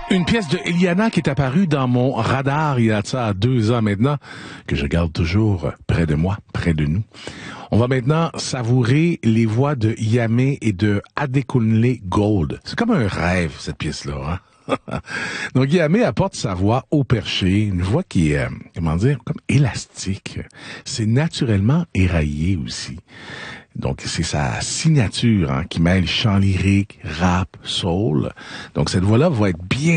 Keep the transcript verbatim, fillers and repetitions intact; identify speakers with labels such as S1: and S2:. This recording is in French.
S1: Une pièce de Iliana qui est apparue dans mon radar il y a de ça deux ans maintenant, que je garde toujours près de moi, près de nous. On va maintenant savourer les voix de Yamé et de Adekunle Gold. C'est comme un rêve, cette pièce-là, hein? Donc, Yamé apporte sa voix au perché, une voix qui est, euh, comment dire, comme élastique. C'est naturellement éraillé aussi. Donc, c'est sa signature, hein, qui mêle chant lyrique, rap, soul. Donc, cette voix-là va être bien